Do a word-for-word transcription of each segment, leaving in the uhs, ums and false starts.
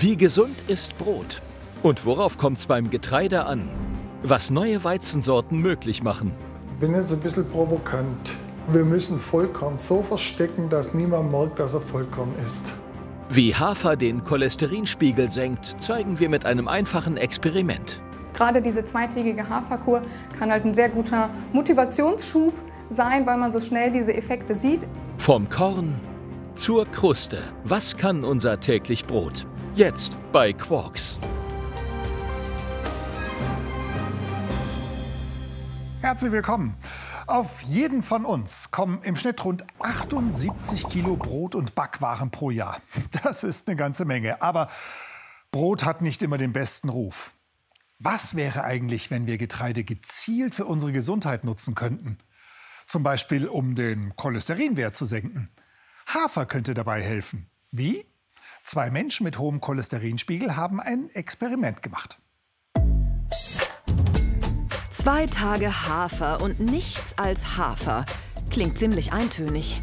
Wie gesund ist Brot? Und worauf kommt es beim Getreide an? Was neue Weizensorten möglich machen? Ich bin jetzt ein bisschen provokant. Wir müssen Vollkorn so verstecken, dass niemand merkt, dass er Vollkorn ist. Wie Hafer den Cholesterinspiegel senkt, zeigen wir mit einem einfachen Experiment. Gerade diese zweitägige Haferkur kann halt ein sehr guter Motivationsschub sein, weil man so schnell diese Effekte sieht. Vom Korn zur Kruste. Was kann unser täglich Brot? Jetzt bei Quarks. Herzlich willkommen. Auf jeden von uns kommen im Schnitt rund achtundsiebzig Kilo Brot und Backwaren pro Jahr. Das ist eine ganze Menge. Aber Brot hat nicht immer den besten Ruf. Was wäre eigentlich, wenn wir Getreide gezielt für unsere Gesundheit nutzen könnten? Zum Beispiel, um den Cholesterinwert zu senken. Hafer könnte dabei helfen. Wie? Zwei Menschen mit hohem Cholesterinspiegel haben ein Experiment gemacht. Zwei Tage Hafer und nichts als Hafer. Klingt ziemlich eintönig.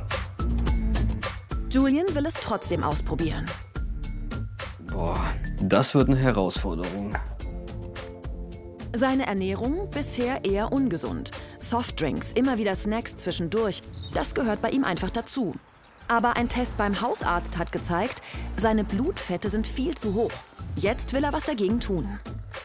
Julian will es trotzdem ausprobieren. Boah, das wird eine Herausforderung. Seine Ernährung bisher eher ungesund. Softdrinks, immer wieder Snacks zwischendurch, das gehört bei ihm einfach dazu. Aber ein Test beim Hausarzt hat gezeigt, seine Blutfette sind viel zu hoch. Jetzt will er was dagegen tun.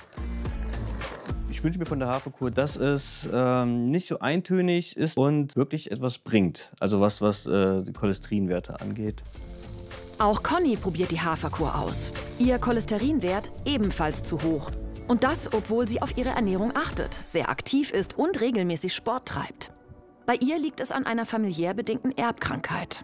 Ich wünsche mir von der Haferkur, dass es ähm, nicht so eintönig ist und wirklich etwas bringt. Also was, was äh, die Cholesterinwerte angeht. Auch Conny probiert die Haferkur aus. Ihr Cholesterinwert ebenfalls zu hoch. Und das, obwohl sie auf ihre Ernährung achtet, sehr aktiv ist und regelmäßig Sport treibt. Bei ihr liegt es an einer familiär bedingten Erbkrankheit.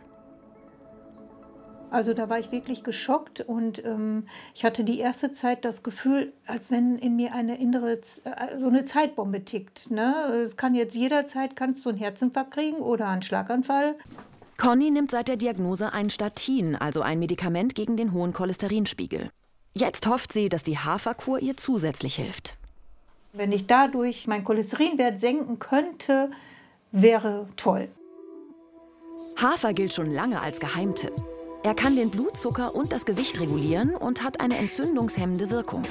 Also da war ich wirklich geschockt und ähm, ich hatte die erste Zeit das Gefühl, als wenn in mir eine innere, äh, so eine Zeitbombe tickt. Ne? Es kann jetzt jederzeit, kannst du einen Herzinfarkt kriegen oder einen Schlaganfall. Conny nimmt seit der Diagnose ein Statin, also ein Medikament gegen den hohen Cholesterinspiegel. Jetzt hofft sie, dass die Haferkur ihr zusätzlich hilft. Wenn ich dadurch meinen Cholesterinwert senken könnte, wäre toll. Hafer gilt schon lange als Geheimtipp. Er kann den Blutzucker und das Gewicht regulieren und hat eine entzündungshemmende Wirkung.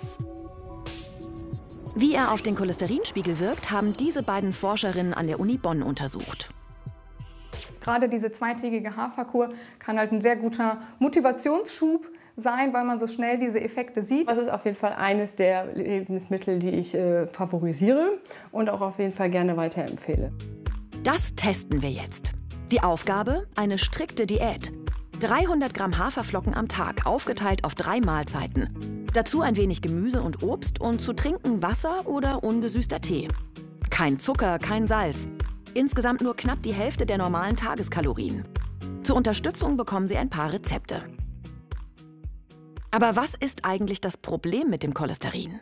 Wie er auf den Cholesterinspiegel wirkt, haben diese beiden Forscherinnen an der Uni Bonn untersucht. Gerade diese zweitägige Haferkur kann halt ein sehr guter Motivationsschub sein, weil man so schnell diese Effekte sieht. Das ist auf jeden Fall eines der Lebensmittel, die ich äh, favorisiere und auch auf jeden Fall gerne weiterempfehle. Das testen wir jetzt. Die Aufgabe? Eine strikte Diät. dreihundert Gramm Haferflocken am Tag, aufgeteilt auf drei Mahlzeiten. Dazu ein wenig Gemüse und Obst und zu trinken Wasser oder ungesüßter Tee. Kein Zucker, kein Salz. Insgesamt nur knapp die Hälfte der normalen Tageskalorien. Zur Unterstützung bekommen Sie ein paar Rezepte. Aber was ist eigentlich das Problem mit dem Cholesterin?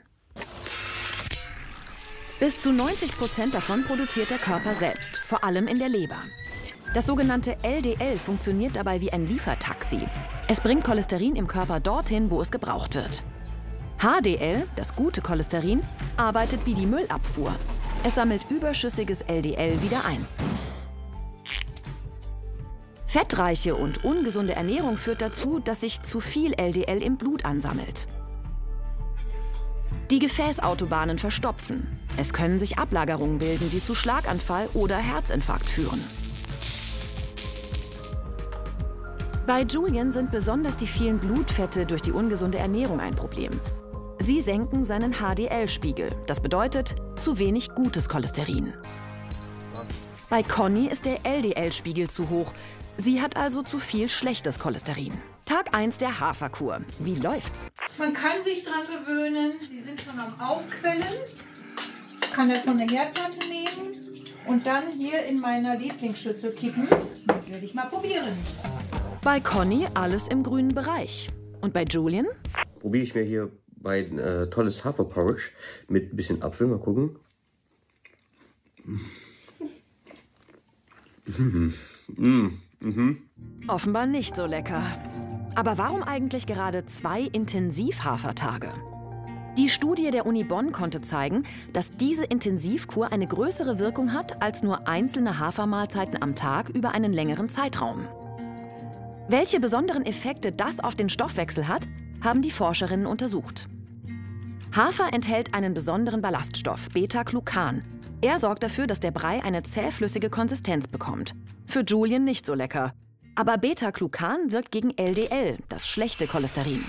Bis zu neunzig Prozent davon produziert der Körper selbst, vor allem in der Leber. Das sogenannte L D L funktioniert dabei wie ein Liefertaxi. Es bringt Cholesterin im Körper dorthin, wo es gebraucht wird. H D L, das gute Cholesterin, arbeitet wie die Müllabfuhr. Es sammelt überschüssiges L D L wieder ein. Fettreiche und ungesunde Ernährung führt dazu, dass sich zu viel L D L im Blut ansammelt. Die Gefäßautobahnen verstopfen. Es können sich Ablagerungen bilden, die zu Schlaganfall oder Herzinfarkt führen. Bei Julian sind besonders die vielen Blutfette durch die ungesunde Ernährung ein Problem. Sie senken seinen H D L-Spiegel. Das bedeutet zu wenig gutes Cholesterin. Bei Conny ist der L D L-Spiegel zu hoch. Sie hat also zu viel schlechtes Cholesterin. Tag eins der Haferkur. Wie läuft's? Man kann sich dran gewöhnen. Die sind schon am Aufquellen. Ich kann das von der Herdplatte nehmen und dann hier in meiner Lieblingsschüssel kippen. Das werde ich mal probieren. Bei Conny alles im grünen Bereich. Und bei Julian? Probiere ich mir hier mein äh, tolles Haferporridge mit ein bisschen Apfel. Mal gucken. Mhm. Mhm. Mhm. Offenbar nicht so lecker. Aber warum eigentlich gerade zwei Intensivhafertage? Die Studie der Uni Bonn konnte zeigen, dass diese Intensivkur eine größere Wirkung hat als nur einzelne Hafermahlzeiten am Tag über einen längeren Zeitraum. Welche besonderen Effekte das auf den Stoffwechsel hat, haben die Forscherinnen untersucht. Hafer enthält einen besonderen Ballaststoff, Beta-Glucan. Er sorgt dafür, dass der Brei eine zähflüssige Konsistenz bekommt. Für Julien nicht so lecker. Aber Beta-Glucan wirkt gegen L D L, das schlechte Cholesterin.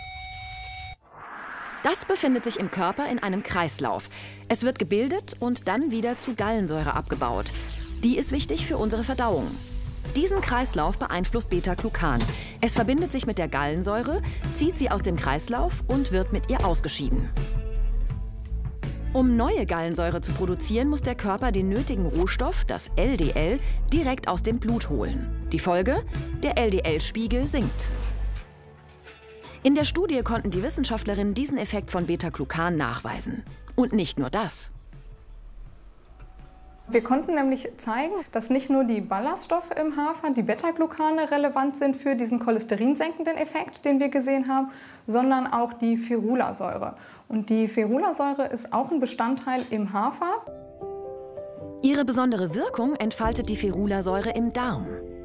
Das befindet sich im Körper in einem Kreislauf. Es wird gebildet und dann wieder zu Gallensäure abgebaut. Die ist wichtig für unsere Verdauung. Diesen Kreislauf beeinflusst Beta-Glucan. Es verbindet sich mit der Gallensäure, zieht sie aus dem Kreislauf und wird mit ihr ausgeschieden. Um neue Gallensäure zu produzieren, muss der Körper den nötigen Rohstoff, das L D L, direkt aus dem Blut holen. Die Folge? Der L D L-Spiegel sinkt. In der Studie konnten die Wissenschaftlerinnen diesen Effekt von Beta-Glucan nachweisen. Und nicht nur das. Wir konnten nämlich zeigen, dass nicht nur die Ballaststoffe im Hafer, die Beta-Glucane, relevant sind für diesen cholesterinsenkenden Effekt, den wir gesehen haben, sondern auch die Ferulasäure. Und die Ferulasäure ist auch ein Bestandteil im Hafer. Ihre besondere Wirkung entfaltet die Ferulasäure im Darm.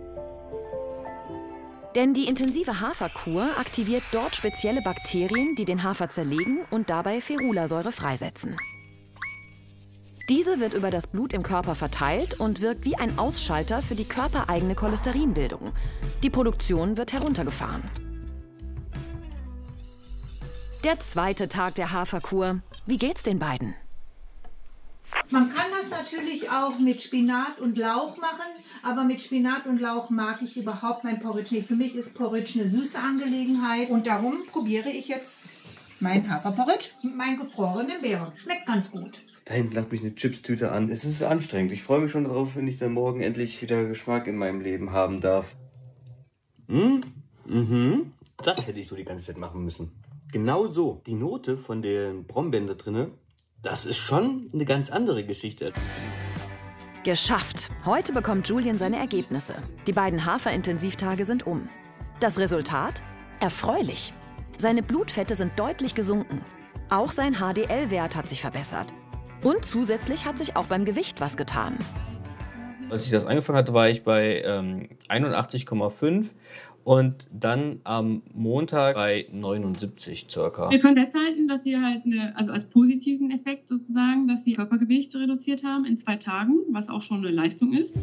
Denn die intensive Haferkur aktiviert dort spezielle Bakterien, die den Hafer zerlegen und dabei Ferulasäure freisetzen. Diese wird über das Blut im Körper verteilt und wirkt wie ein Ausschalter für die körpereigene Cholesterinbildung. Die Produktion wird heruntergefahren. Der zweite Tag der Haferkur. Wie geht's den beiden? Man kann das natürlich auch mit Spinat und Lauch machen, aber mit Spinat und Lauch mag ich überhaupt mein Porridge nicht. Für mich ist Porridge eine süße Angelegenheit und darum probiere ich jetzt mein Haferporridge mit meinen gefrorenen Beeren. Schmeckt ganz gut. Da hinten lacht mich eine Chipstüte an. Es ist anstrengend. Ich freue mich schon darauf, wenn ich dann morgen endlich wieder Geschmack in meinem Leben haben darf. Hm? Mhm. Das hätte ich so die ganze Zeit machen müssen. Genau so. Die Note von den Brombeeren da drinne, das ist schon eine ganz andere Geschichte. Geschafft! Heute bekommt Julien seine Ergebnisse. Die beiden Haferintensivtage sind um. Das Resultat? Erfreulich. Seine Blutfette sind deutlich gesunken. Auch sein H D L-Wert hat sich verbessert. Und zusätzlich hat sich auch beim Gewicht was getan. Als ich das angefangen hatte, war ich bei ähm, einundachtzig Komma fünf und dann am Montag bei neunundsiebzig circa. Wir können festhalten, dass sie halt eine, also als positiven Effekt sozusagen, dass sie Körpergewicht reduziert haben in zwei Tagen, was auch schon eine Leistung ist.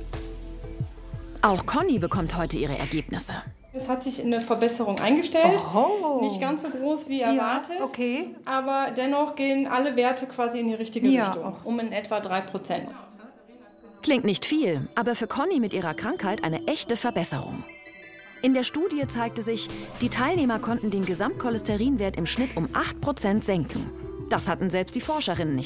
Auch Conny bekommt heute ihre Ergebnisse. Es hat sich eine Verbesserung eingestellt. Oh. Nicht ganz so groß wie erwartet. Ja, okay. Aber dennoch gehen alle Werte quasi in die richtige Ja. Richtung. Um in etwa drei Prozent. Klingt nicht viel, aber für Conny mit ihrer Krankheit eine echte Verbesserung. In der Studie zeigte sich, die Teilnehmer konnten den Gesamtcholesterinwert im Schnitt um acht Prozent senken. Das hatten selbst die Forscherinnen nicht